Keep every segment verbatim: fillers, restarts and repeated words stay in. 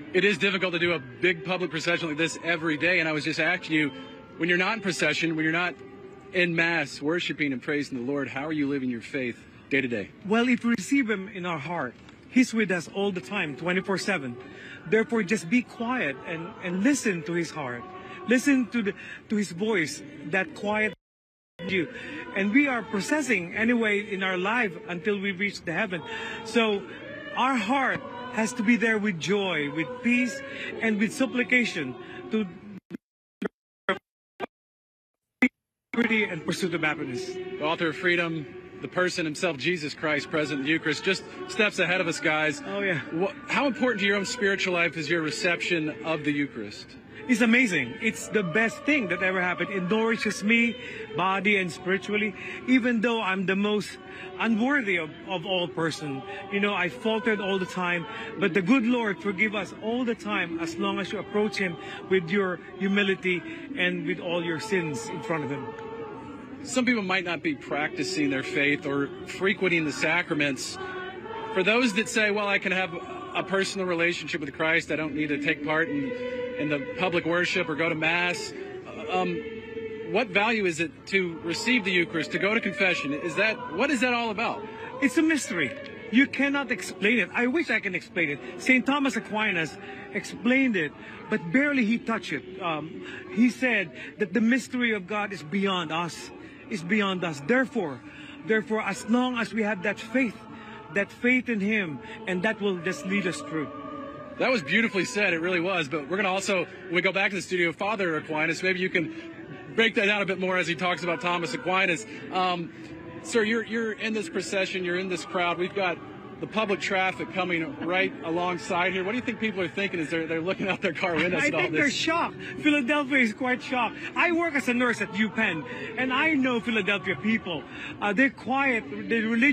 It is difficult to do a big public procession like this every day, and I was just asking you, when you're not in procession, when you're not in Mass, worshiping and praising the Lord, how are you living your faith day to day? Well, if we receive Him in our heart, He's with us all the time, twenty-four seven. Therefore, just be quiet and, and listen to His heart. Listen to the to His voice, that quiet you. And we are processing anyway in our life until we reach the heaven. So our heart has to be there with joy, with peace, and with supplication to liberty and pursuit of happiness. The author of Freedom, the person himself, Jesus Christ, present in the Eucharist, just steps ahead of us, guys. Oh, yeah. What, how important to your own spiritual life is your reception of the Eucharist? It's amazing. It's the best thing that ever happened. It nourishes me, body and spiritually, even though I'm the most unworthy of, of all person. You know, I faltered all the time, but the good Lord forgive us all the time as long as you approach Him with your humility and with all your sins in front of Him. Some people might not be practicing their faith or frequenting the sacraments. For those that say, well, I can have a personal relationship with Christ, I don't need to take part in, in the public worship or go to Mass, um, what value is it to receive the Eucharist, to go to confession? Is that, what is that all about? It's a mystery. You cannot explain it. I wish I can explain it. Saint Thomas Aquinas explained it, but barely he touched it. Um, he said that the mystery of God is beyond us, is beyond us. Therefore, therefore, as long as we have that faith, that faith in Him, and that will just lead us through. That was beautifully said. It really was. But we're going to also, when we go back to the studio, Father Aquinas, maybe you can break that down a bit more as he talks about Thomas Aquinas. Um, sir, you're, you're in this procession. You're in this crowd. We've got the public traffic coming right alongside here. What do you think people are thinking as they're, they're looking out their car windows I at all think this? they're shocked. Philadelphia is quite shocked. I work as a nurse at UPenn, and I know Philadelphia people. Uh, they're quiet. They're religious.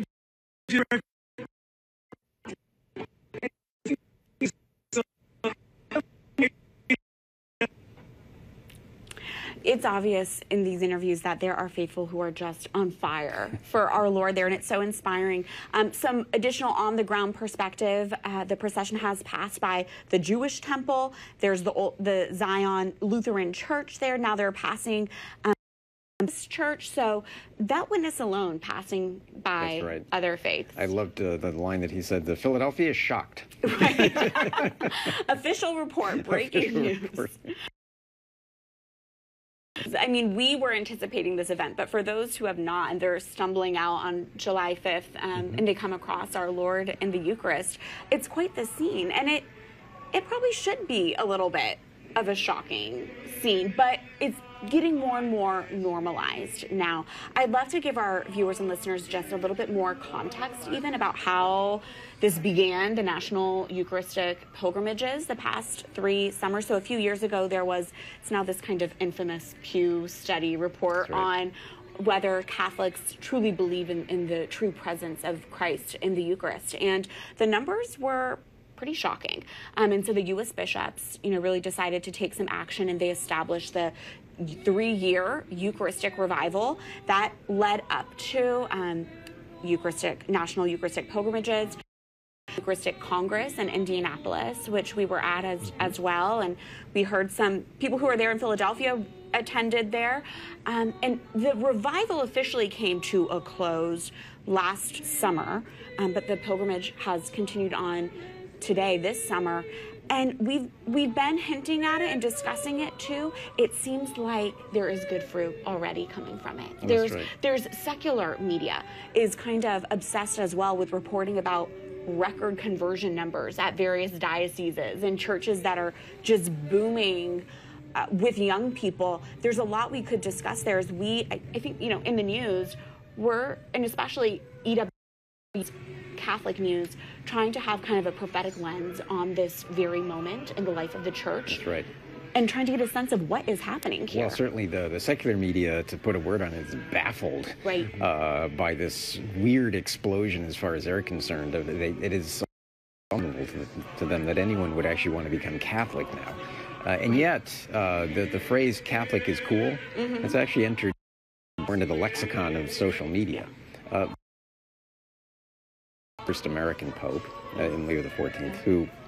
It's obvious in these interviews that there are faithful who are just on fire for our Lord there, and it's so inspiring. Um, some additional on-the-ground perspective, uh, the procession has passed by the Jewish temple. There's the, old, the Zion Lutheran Church there. Now they're passing um, this church. So that witness alone passing by right. other faiths. I loved uh, the line that he said, the Philadelphia is shocked. Right. Official report, breaking Official news. report. I mean, we were anticipating this event, but for those who have not, and they're stumbling out on July fifth, um, mm-hmm. and they come across our Lord in the Eucharist, it's quite the scene, and it it probably should be a little bit of a shocking scene, but it's getting more and more normalized now. I'd love to give our viewers and listeners just a little bit more context even about how this began, the National Eucharistic Pilgrimages, the past three summers. So a few years ago, there was, it's now this kind of infamous Pew study report right. on whether Catholics truly believe in, in the true presence of Christ in the Eucharist. And the numbers were pretty shocking. Um, and so the U S bishops, you know, really decided to take some action, and they established the three-year Eucharistic revival that led up to um, Eucharistic, National Eucharistic Pilgrimages, Eucharistic Congress in Indianapolis, which we were at as, as well. And we heard some people who were there in Philadelphia attended there. Um, and the revival officially came to a close last summer, um, but the pilgrimage has continued on today, this summer. And we've we've been hinting at it and discussing it too. It seems like there is good fruit already coming from it. That's there's right. there's secular media is kind of obsessed as well with reporting about record conversion numbers at various dioceses and churches that are just booming uh, with young people. There's a lot we could discuss there. As we, I, I think, you know, in the news, we're, and especially E W Catholic News, trying to have kind of a prophetic lens on this very moment in the life of the church. That's right. And trying to get a sense of what is happening here. Well, certainly the, the secular media, to put a word on it, is baffled right. uh, by this weird explosion as far as they're concerned. They, it is so unbelievable to, to them that anyone would actually want to become Catholic now. Uh, and yet, uh, the, the phrase Catholic is cool, mm-hmm. has actually entered into the lexicon of social media. Uh, first American Pope, uh, in Leo the fourteenth, who